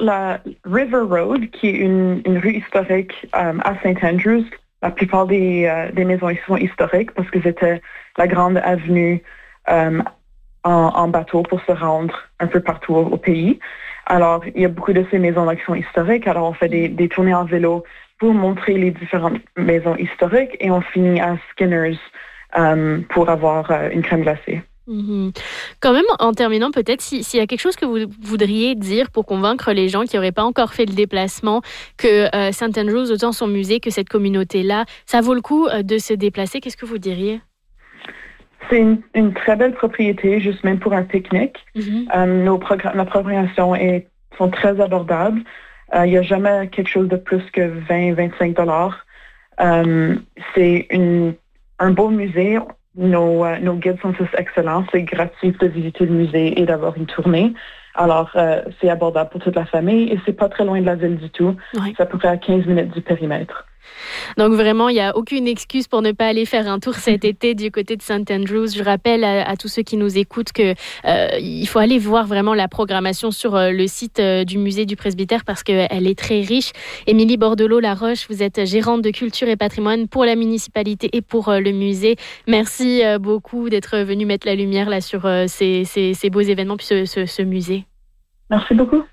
la River Road, qui est une rue historique à St. Andrews. La plupart des maisons ici sont historiques parce que c'était la grande avenue en bateau pour se rendre un peu partout au pays. Alors, il y a beaucoup de ces maisons-là qui sont historiques. Alors, on fait des tournées en vélo pour montrer les différentes maisons historiques et on finit à Skinner's pour avoir une crème glacée. Quand même, en terminant, peut-être, s'il y a quelque chose que vous voudriez dire pour convaincre les gens qui n'auraient pas encore fait le déplacement, que St. Andrews, autant son musée que cette communauté-là, ça vaut le coup de se déplacer, qu'est-ce que vous diriez? C'est une très belle propriété, juste même pour un pique-nique. La programmation sont très abordables. Il n'y a jamais quelque chose de plus que 20-25 $. C'est un beau musée. Nos guides sont tous excellents. C'est gratuit de visiter le musée et d'avoir une tournée. Alors, c'est abordable pour toute la famille et c'est pas très loin de la ville du tout. Ouais. C'est à peu près à 15 minutes du périmètre. Donc vraiment, il n'y a aucune excuse pour ne pas aller faire un tour cet été du côté de St. Andrews. Je rappelle à tous ceux qui nous écoutent que il faut aller voir vraiment la programmation sur le site du musée du Presbytère parce qu'elle est très riche. Émilie Bordelot-Laroche, vous êtes gérante de culture et patrimoine pour la municipalité et pour le musée. Merci beaucoup d'être venue mettre la lumière là sur ces beaux événements puis ce musée. Merci beaucoup.